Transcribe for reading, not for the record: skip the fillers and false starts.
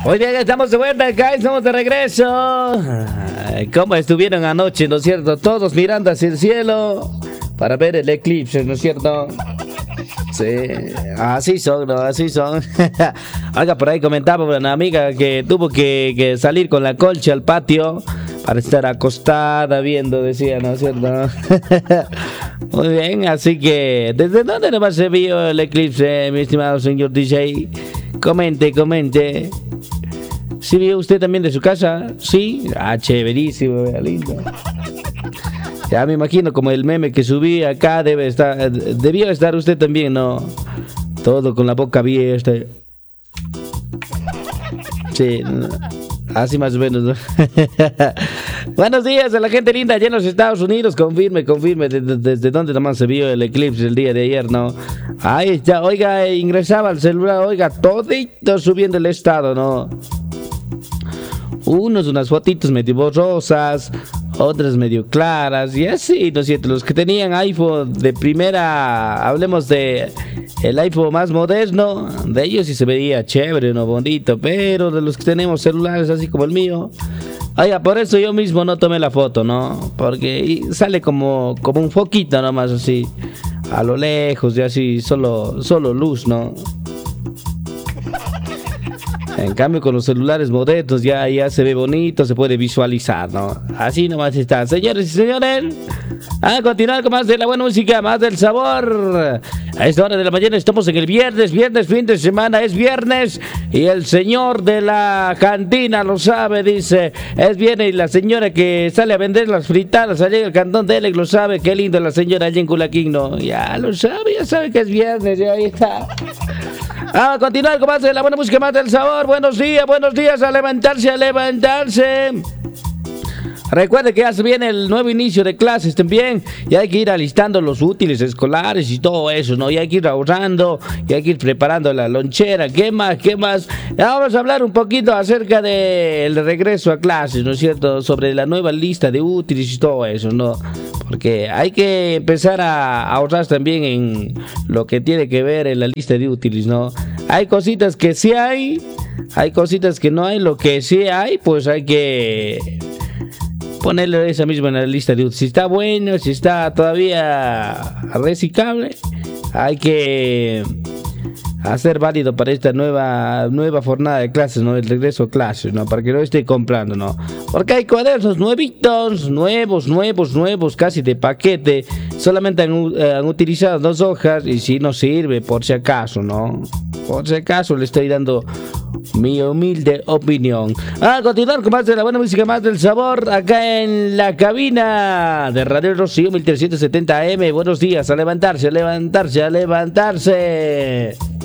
Muy bien, estamos de vuelta acá, estamos de regreso. ¿Cómo estuvieron anoche, no es cierto? Todos mirando hacia el cielo para ver el eclipse, ¿no es cierto? Sí, así son, ¿no? Así son. Oiga, por ahí comentaba una amiga que tuvo que salir con la colcha al patio para estar acostada viendo, decía, ¿no es cierto? Muy bien, así que, ¿desde dónde nomás se vio el eclipse, mi estimado señor DJ? Comente. ¿Sí vio usted también de su casa? Sí. Chéverísimo, lindo. Ya me imagino como el meme que subí acá debió estar usted también, ¿no? Todo con la boca abierta. Sí, así más o menos, ¿no? Buenos días a la gente linda allá en los Estados Unidos. Confirme desde dónde nomás se vio el eclipse el día de ayer, ¿no? Ahí está, oiga, ingresaba al celular, oiga, todito subiendo el estado, ¿no? Unas fotitos medio borrosas, otras medio claras y así, ¿no es cierto? Los que tenían iPhone de primera, hablemos de el iPhone más moderno, de ellos sí se veía chévere, ¿no? Bonito, pero de los que tenemos celulares así como el mío, oiga, por eso yo mismo no tomé la foto, ¿no? Porque sale como un foquito nomás así, a lo lejos y así, solo luz, ¿no? En cambio, con los celulares modernos ya se ve bonito, se puede visualizar, ¿no? Así nomás está. Señores y señores, a continuar con más de la buena música, más del sabor. A esta hora de la mañana estamos en el viernes, fin de semana, es viernes. Y el señor de la cantina lo sabe, dice, es viernes. Y la señora que sale a vender las fritadas allá en el cantón de Elec lo sabe. Qué lindo la señora allá en Culaquín, ¿no? Ya lo sabe, ya sabe que es viernes, ya ahí está. A continuar con más de la buena música, más del sabor. Buenos días, a levantarse. Recuerde que ya se viene el nuevo inicio de clases también y hay que ir alistando los útiles escolares y todo eso, ¿no? Y hay que ir ahorrando y hay que ir preparando la lonchera. ¿Qué más? Ya vamos a hablar un poquito acerca del regreso a clases, ¿no es cierto? Sobre la nueva lista de útiles y todo eso, ¿no? Porque hay que empezar a ahorrar también en lo que tiene que ver en la lista de útiles, ¿no? Hay cositas que sí hay cositas que no hay. Lo que sí hay, pues hay que ponerle esa misma en la lista de útiles. Si está bueno, si está todavía reciclable, hay que hacer válido para esta nueva jornada de clases, ¿no? El regreso a clases, ¿no? Para que no esté comprando, ¿no? Porque hay cuadernos nuevitos, nuevos, casi de paquete. Solamente han utilizado 2 hojas y si no sirve, por si acaso, ¿no? Por si acaso le estoy dando mi humilde opinión. A continuar con más de la buena música, más del sabor, acá en la cabina de Radio Rocío 1370 AM. Buenos días, a levantarse.